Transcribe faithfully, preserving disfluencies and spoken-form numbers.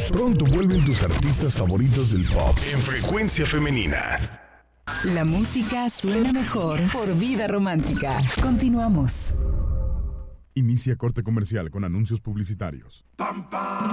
Pronto vuelven tus artistas favoritos del pop en Frecuencia Femenina. La música suena mejor por Vida Romántica. Continuamos. Inicia corte comercial con anuncios publicitarios.